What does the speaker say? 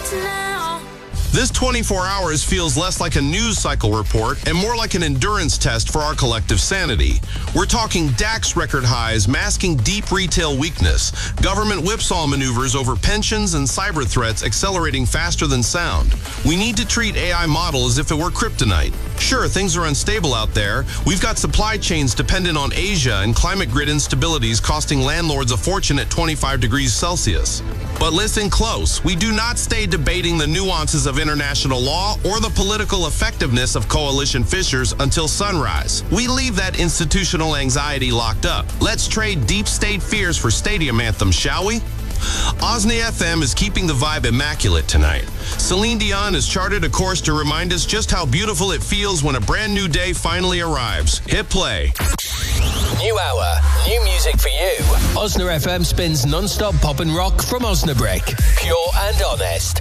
This 24 hours feels less like a news cycle report and more like an endurance test for our collective sanity. We're talking DAX record highs masking deep retail weakness, government whipsaw maneuvers over pensions, and cyber threats accelerating faster than sound. We need to treat AI model as if it were kryptonite. Sure, things are unstable out there. We've got supply chains dependent on Asia and climate grid instabilities costing landlords a fortune at 25 degrees Celsius. But listen close. We do not stay debating the nuances of international law or the political effectiveness of coalition fissures until sunrise. We leave that institutional anxiety locked up. Let's trade deep state fears for stadium anthems, shall we? Osna FM is keeping the vibe immaculate tonight. Celine Dion has charted a course to remind us just how beautiful it feels when a brand new day finally arrives. Hit play. New hour, new music for you. Osna FM spins non-stop pop and rock from Osnabrück. Pure and honest.